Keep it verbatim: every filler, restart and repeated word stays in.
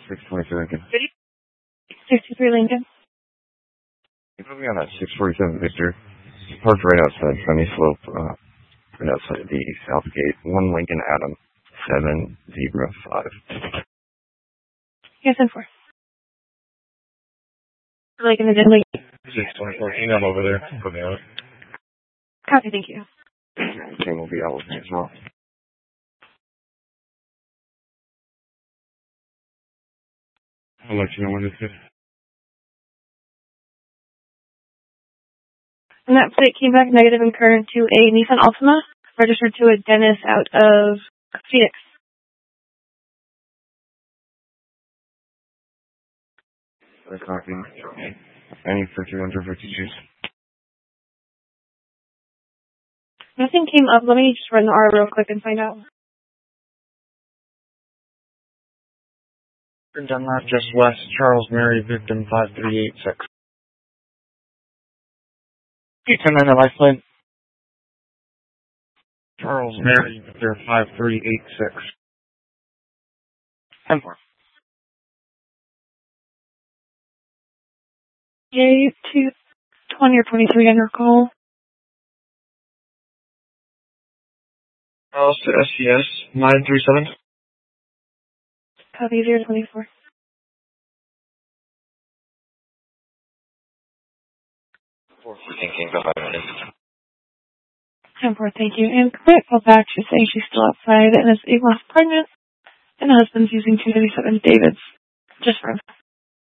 six twenty-three Lincoln. sixty-three Lincoln. You put me on that six forty-seven Victor. Parked right outside Sunny Slope, uh, right outside the South Gate. One Lincoln Adam, seven Zebra five. Yes, and four. Lincoln again, Lincoln. six twenty-four, I'm over there. Put me on it. Copy, thank you. Team will be out with me as well. I'll let you know when it's good. And that plate came back negative and current to a Nissan Altima, registered to a Dennis out of Phoenix. That's copy. Any fifty-ones or fifty-twos? Nothing came up. Let me just run the R real quick and find out. Dunlap, just west, Charles Mary, victim five three eight six. eight ten nine, lifeline. Charles Mary, victor five three eight six. ten four. J two twenty or twenty-three on your call. Charles to S C S, nine three seven. Copy zero twenty-four. Thinking about it. ten four, thank you. And quick call back to say she's still outside and is eight months pregnant, and the husband's using two ninety-seven David's. Just for